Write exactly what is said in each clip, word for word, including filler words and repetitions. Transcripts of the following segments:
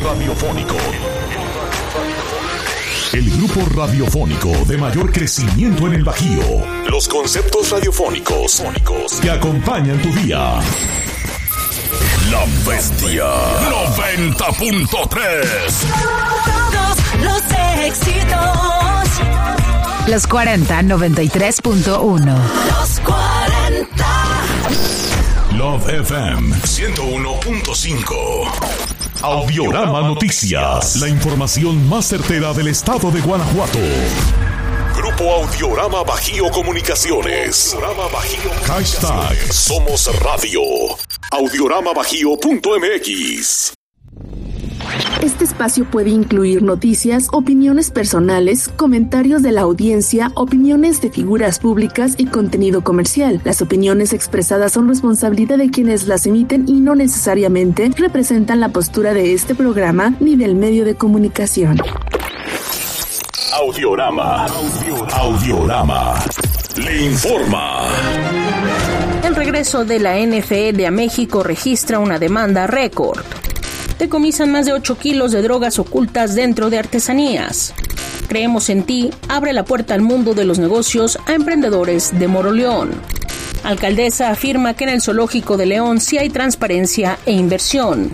radiofónico. El grupo radiofónico de mayor crecimiento en el Bajío. Los conceptos radiofónicos que acompañan tu día. La Bestia noventa punto tres. Todos los éxitos. Los cuarenta noventa y tres punto uno. Los cuarenta. Love F M ciento uno punto cinco. Audiorama Noticias, la información más certera del estado de Guanajuato. Grupo Audiorama Bajío Comunicaciones. Audiorama Bajío. Hashtag Somos Radio. audiorama bajío punto m x. Este espacio puede incluir noticias, opiniones personales, comentarios de la audiencia, opiniones de figuras públicas y contenido comercial. Las opiniones expresadas son responsabilidad de quienes las emiten y no necesariamente representan la postura de este programa ni del medio de comunicación. Audiorama. Audiorama. Le informa. El regreso de la N F L a México registra una demanda récord. Decomisan más de ocho kilos de drogas ocultas dentro de artesanías. Creemos en ti abre la puerta al mundo de los negocios a emprendedores de Moroleón. Alcaldesa afirma que en el zoológico de León sí hay transparencia e inversión.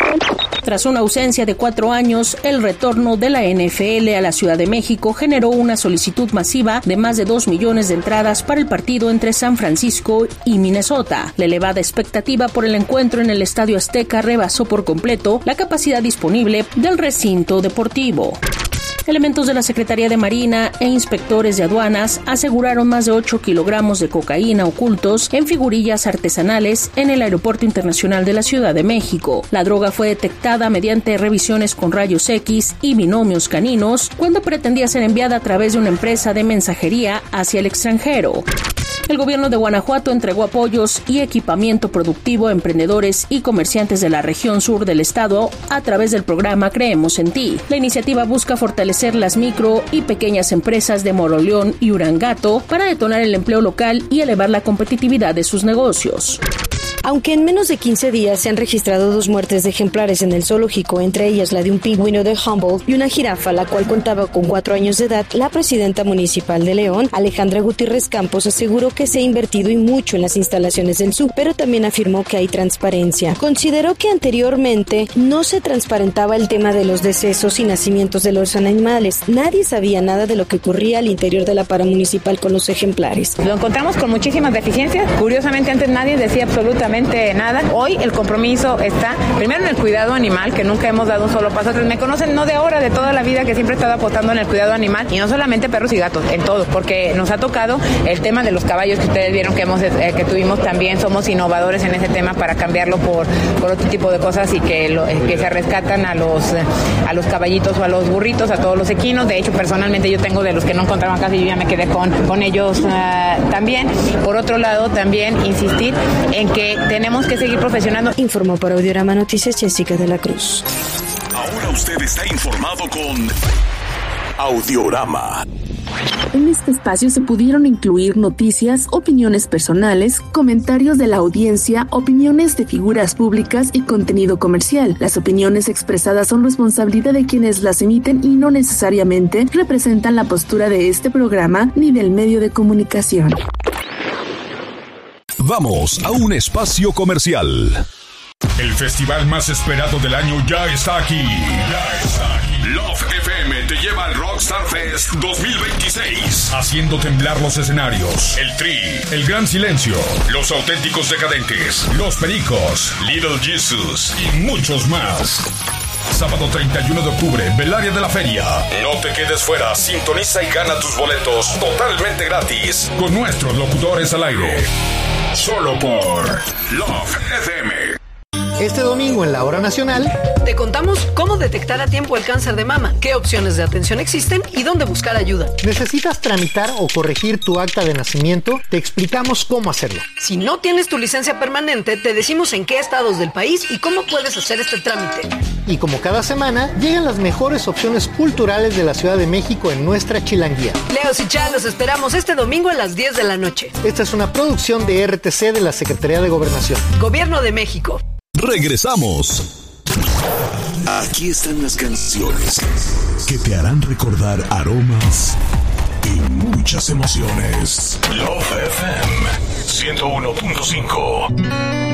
Tras una ausencia de cuatro años, el retorno de la N F L a la Ciudad de México generó una solicitud masiva de más de dos millones de entradas para el partido entre San Francisco y Minnesota. La elevada expectativa por el encuentro en el Estadio Azteca rebasó por completo la capacidad disponible del recinto deportivo. Elementos de la Secretaría de Marina e inspectores de aduanas aseguraron más de ocho kilogramos de cocaína ocultos en figurillas artesanales en el Aeropuerto Internacional de la Ciudad de México. La droga fue detectada mediante revisiones con rayos X y binomios caninos cuando pretendía ser enviada a través de una empresa de mensajería hacia el extranjero. El gobierno de Guanajuato entregó apoyos y equipamiento productivo a emprendedores y comerciantes de la región sur del estado a través del programa Creemos en Ti. La iniciativa busca fortalecer las micro y pequeñas empresas de Moroleón y Urangato para detonar el empleo local y elevar la competitividad de sus negocios. Aunque en menos de quince días se han registrado dos muertes de ejemplares en el zoológico, entre ellas la de un pingüino de Humboldt y una jirafa, la cual contaba con cuatro años de edad, la presidenta municipal de León, Alejandra Gutiérrez Campos, aseguró que se ha invertido y mucho en las instalaciones del zoo, pero también afirmó que hay transparencia. Consideró que anteriormente no se transparentaba el tema de los decesos y nacimientos de los animales. Nadie sabía nada de lo que ocurría al interior de la paramunicipal con los ejemplares. Lo encontramos con muchísimas deficiencias. Curiosamente, antes nadie decía absolutamente nada. Hoy el compromiso está primero en el cuidado animal, que nunca hemos dado un solo paso atrás. Me conocen no de ahora, de toda la vida, que siempre he estado apostando en el cuidado animal, y no solamente perros y gatos, en todo, porque nos ha tocado el tema de los caballos que ustedes vieron que hemos eh, que tuvimos también. Somos innovadores en ese tema para cambiarlo por, por otro tipo de cosas y que, lo, eh, que se rescatan a los eh, a los caballitos o a los burritos, a todos los equinos. De hecho, personalmente yo tengo de los que no encontraban casi, yo ya me quedé con, con ellos uh, también. Por otro lado, también insistir en que tenemos que seguir profesionando. Informó para Audiorama Noticias Jessica de la Cruz. Ahora usted está informado con Audiorama. En este espacio se pudieron incluir noticias, opiniones personales, comentarios de la audiencia, opiniones de figuras públicas y contenido comercial. Las opiniones expresadas son responsabilidad de quienes las emiten y no necesariamente representan la postura de este programa ni del medio de comunicación. Vamos a un espacio comercial. El festival más esperado del año ya está aquí. Ya está aquí. Love F M te lleva al Rockstar Fest dos mil veintiséis, haciendo temblar los escenarios. El Tri, El Gran Silencio, Los Auténticos Decadentes, Los Pericos, Little Jesus y muchos más. Sábado treinta y uno de octubre, Belaria de la Feria. No te quedes fuera, sintoniza y gana tus boletos totalmente gratis con nuestros locutores al aire. Solo por Love F M. Este domingo en la Hora Nacional te contamos cómo detectar a tiempo el cáncer de mama, qué opciones de atención existen y dónde buscar ayuda. ¿Necesitas tramitar o corregir tu acta de nacimiento? Te explicamos cómo hacerlo. Si no tienes tu licencia permanente, te decimos en qué estados del país y cómo puedes hacer este trámite. Y como cada semana, llegan las mejores opciones culturales de la Ciudad de México en nuestra Chilanguía. Leos y Chá, los esperamos este domingo a las diez de la noche. Esta es una producción de R T C de la Secretaría de Gobernación. Gobierno de México. Regresamos. Aquí están las canciones que te harán recordar aromas y muchas emociones. Love F M ciento uno punto cinco.